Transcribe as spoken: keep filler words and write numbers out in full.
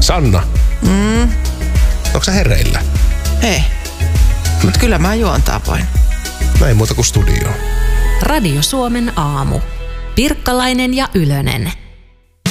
Sanna. Mm. Onko sä hereillä? Ei. Mut kyllä mä juontaa voin. No ei muuta kuin studioon. Radio Suomen aamu. Pirkkalainen ja Ylönen.